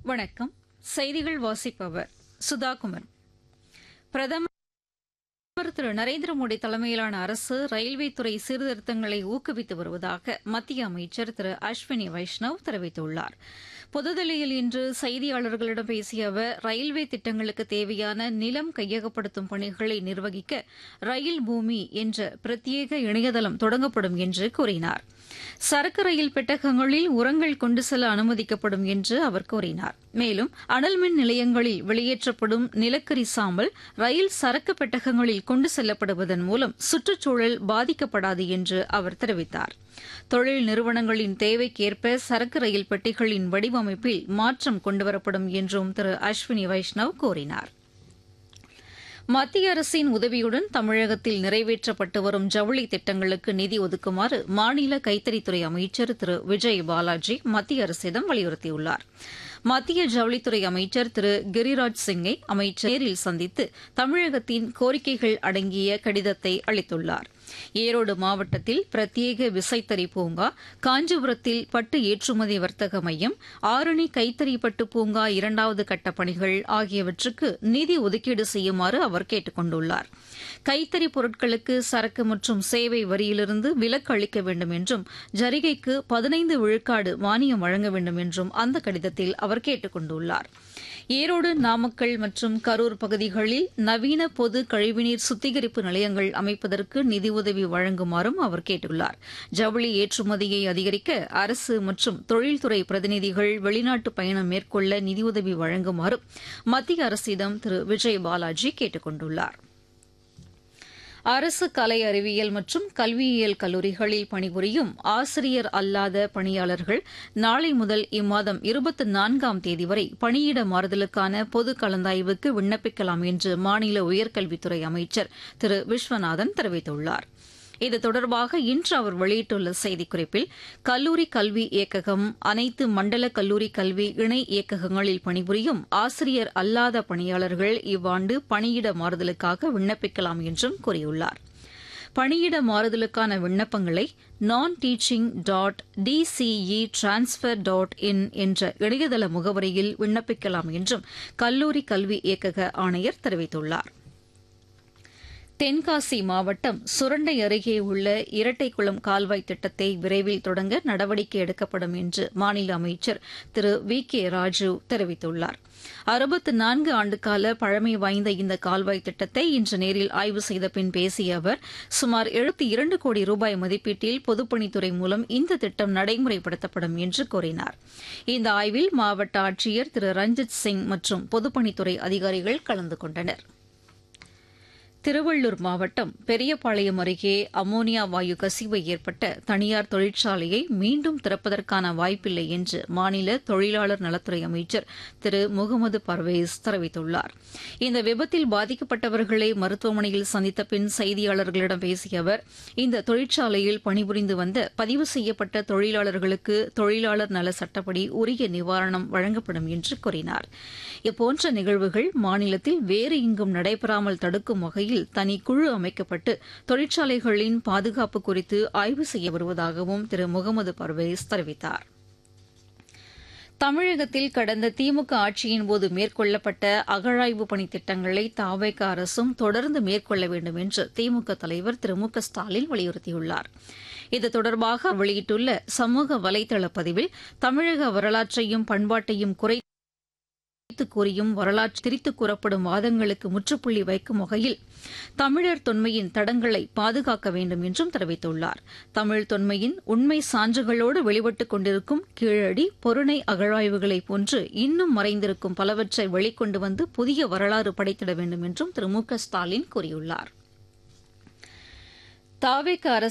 வணக்கம். செய்திகள் வாசிப்பவர் சுதாகுமர். பிரதமர் திரு நரேந்திர மோடி தலைமையிலான அரசு ரயில்வே துறை சீர்திருத்தங்களை ஊக்குவித்து வருவதாக மத்திய அமைச்சர் திரு அஸ்வினி வைஷ்ணவ் தெரிவித்துள்ளார். புதுதில்லியில் இன்று செய்தியாளர்களிடம் பேசிய அவர் ரயில்வே திட்டங்களுக்கு தேவையான நிலம் கையகப்படுத்தும் பணிகளை நிர்வகிக்க ரயில் பூமி என்ற பிரத்யேக இணையதளம் தொடங்கப்படும் என்று கூறினார். சரக்கு ரயில் பெட்டகங்களில் உரங்கள் கொண்டு செல்ல அனுமதிக்கப்படும் என்று அவர் கூறினார். மேலும் அனல் மின் நிலையங்களில் வெளியேற்றப்படும் நிலக்கரி சாம்பல் ரயில் சரக்கு பெட்டகங்களில் கொண்டு செல்லப்படுவதன் மூலம் சுற்றுச்சூழல் பாதிக்கப்படாது என்று அவர் தெரிவித்தார். தொழில் நிறுவனங்களின் தேவைக்கேற்ப சரக்கு ரயில் பெட்டிகளின் வடிவமைப்பில் மாற்றம் கொண்டுவரப்படும் என்றும் திரு அஸ்வினி வைஷ்ணவ் கூறினார். மத்திய அரசின் உதவியுடன் தமிழகத்தில் நிறைவேற்றப்பட்டு வரும் ஜவுளி திட்டங்களுக்கு நிதி ஒதுக்குமாறு மாநில கைத்தறித்துறை அமைச்சர் திரு விஜய் பாலாஜி மத்திய அரசிடம் வலியுறுத்தியுள்ளார். மத்திய ஜவுளித்துறை அமைச்சர் திரு கிரிராஜ் சிங்கை அமைச்சர் நேரில் சந்தித்து தமிழகத்தின் கோரிக்கைகள் அடங்கிய கடிதத்தை அளித்துள்ளார். ஈரோடு மாவட்டத்தில் பிரத்யேக விசைத்தறி பூங்கா, காஞ்சிபுரத்தில் பட்டு ஏற்றுமதி வர்த்தக மையம், ஆரணி கைத்தறி பட்டு பூங்கா 2வது கட்ட பணிகள் ஆகியவற்றுக்கு நிதி ஒதுக்கீடு செய்யுமாறு அவர் கேட்டுக் கொண்டுள்ளார். கைத்தறி பொருட்களுக்கு சரக்கு மற்றும் சேவை வரியிலிருந்து விலக்கு அளிக்க வேண்டும் என்றும் ஜரிகைக்கு 15 விழுக்காடு மானியம் வழங்க வேண்டும் என்றும் அந்த கடிதத்தில் அவர் கேட்டுக் கொண்டுள்ளார். ஈரோடு, நாமக்கல் மற்றும் கரூர் பகுதிகளில் நவீன பொது கழிவுநீர் சுத்திகரிப்பு நிலையங்கள் அமைப்பதற்கு நிதியுதவி வழங்குமாறும் அவர் கேட்டுள்ளார். ஜவுளி ஏற்றுமதியை அதிகரிக்க அரசு மற்றும் தொழில்துறை பிரதிநிதிகள் வெளிநாட்டு பயணம் மேற்கொள்ள நிதியுதவி வழங்குமாறும் மத்திய அரசிடம் திரு விஜய் பாலாஜி கேட்டுக் கொண்டுள்ளார். அரசு கலை அறிவியல் மற்றும் கல்வியியல் கல்லூரிகளில் பணிபுரியும் ஆசிரியர் அல்லாத பணியாளர்கள் நாளை முதல் இம்மாதம் 24ஆம் தேதி வரை பணியிட மாறுதலுக்கான பொது கலந்தாய்வுக்கு விண்ணப்பிக்கலாம் என்று மாநில உயர்கல்வித்துறை அமைச்சர் திரு விஸ்வநாதன் தெரிவித்துள்ளார். இது தொடர்பாக இன்று அவர் வெளியிட்டுள்ள செய்திக்குறிப்பில் கல்லூரி கல்வி இயக்ககம், அனைத்து மண்டல கல்லூரி கல்வி இணை இயக்ககங்களில் பணிபுரியும் ஆசிரியர் அல்லாத பணியாளர்கள் இவ்வாண்டு பணியிட மாறுதலுக்காக விண்ணப்பிக்கலாம் என்றும் கூறியுள்ளார். பணியிட மாறுதலுக்கான விண்ணப்பங்களை non-teaching.dcetransfer.in என்ற இணையதள முகவரியில் விண்ணப்பிக்கலாம் என்றும் கல்லூரி கல்வி இயக்கக ஆணையர் தெரிவித்துள்ளார். தென்காசி மாவட்டம் சுரண்டை அருகே உள்ள இரட்டைக்குளம் கால்வாய் திட்டத்தை விரைவில் தொடங்க நடவடிக்கை எடுக்கப்படும் என்று மாநில அமைச்சர் திரு வி கே ராஜு தெரிவித்துள்ளார். 64 ஆண்டுகால பழமை வாய்ந்த இந்த கால்வாய் திட்டத்தை இன்று நேரில் ஆய்வு செய்த பின் பேசிய அவர் சுமார் 72 கோடி ரூபாய் மதிப்பீட்டில் பொதுப்பணித்துறை மூலம் இந்த திட்டம் நடைமுறைப்படுத்தப்படும் என்று கூறினார். இந்த ஆய்வில் மாவட்ட ஆட்சியர் திரு ரஞ்சித் சிங் மற்றும் பொதுப்பணித்துறை அதிகாரிகள் கலந்து கொண்டனர். திருவள்ளூர் மாவட்டம் பெரியபாளையம் அருகே அமோனியா வாயு கசிவு ஏற்பட்ட தனியார் தொழிற்சாலையை மீண்டும் திறப்பதற்கான வாய்ப்பில்லை என்று மாநில தொழிலாளர் நலத்துறை அமைச்சர் திரு முகமது பர்வேஸ் தெரிவித்துள்ளார். இந்த விபத்தில் பாதிக்கப்பட்டவர்களை மருத்துவமனையில் சந்தித்த பின் செய்தியாளர்களிடம் பேசிய அவர் இந்த தொழிற்சாலையில் பணிபுரிந்து வந்த பதிவு செய்யப்பட்ட தொழிலாளர்களுக்கு தொழிலாளர் நல சட்டப்படி உரிய நிவாரணம் வழங்கப்படும் என்று கூறினார். இப்போன்ற நிகழ்வுகள் மாநிலத்தில் வேறு எங்கும் நடைபெறாமல் தடுக்கும் வகையில் தனி குழு அமைக்கப்பட்டு தொழிற்சாலைகளின் பாதுகாப்பு குறித்து ஆய்வு செய்ய வருவதாகவும் திரு முகமது பர்வேஸ் தெரிவித்தார். தமிழகத்தில் கடந்த திமுக ஆட்சியின்போது மேற்கொள்ளப்பட்ட அகழாய்வு பணி திட்டங்களை தவேக அரசும் தொடர்ந்து மேற்கொள்ள வேண்டும் என்று திமுக தலைவர் திரு மு க ஸ்டாலின் வலியுறுத்தியுள்ளார். இது தொடர்பாக வெளியிட்டுள்ள சமூக வலைதள பதிவில் தமிழக வரலாற்றையும் பண்பாட்டையும் கூறியும் வரலாற்று திரித்துக் கூறப்படும் வாதங்களுக்கு முற்றுப்புள்ளி வைக்கும் வகையில் தமிழர் தொன்மையின் தடங்களை பாதுகாக்க வேண்டும் என்றும் தெரிவித்துள்ளார். தமிழ் தொன்மையின் உண்மை சான்றுகளோடு வெளிப்பட்டுக் கொண்டிருக்கும் கீழடி, பொருணை அகழாய்வுகளைப் போன்று இன்னும் மறைந்திருக்கும் பலவற்றை வெளிக்கொண்டு வந்து புதிய வரலாறு படைத்திட வேண்டும் என்றும் திரு மு க ஸ்டாலின் கூறியுள்ளார். தவேக அரசு